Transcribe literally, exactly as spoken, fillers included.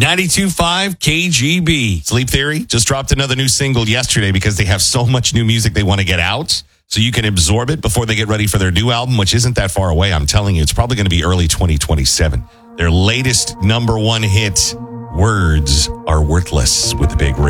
ninety-two point five K G B. Sleep Theory just dropped another new single yesterday because they have so much new music they want to get out so you can absorb it before they get ready for their new album, which isn't that far away. I'm telling you, it's probably going to be early twenty twenty-seven. Their latest number one hit, Words Are Worthless, with the big ring.